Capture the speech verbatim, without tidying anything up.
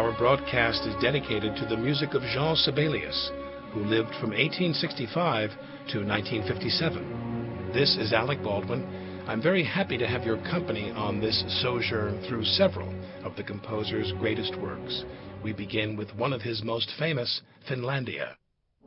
Our broadcast is dedicated to the music of Jean Sibelius, who lived from eighteen sixty-five to nineteen fifty-seven. This is Alec Baldwin. I'm very happy to have your company on this sojourn through several of the composer's greatest works. We begin with one of his most famous, Finlandia.